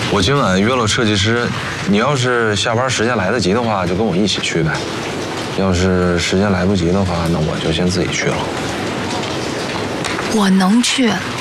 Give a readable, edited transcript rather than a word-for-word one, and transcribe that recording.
我今晚约了设计师，你要是下班时间来得及的话，就跟我一起去呗；要是时间来不及的话，那我就先自己去了。 我能去，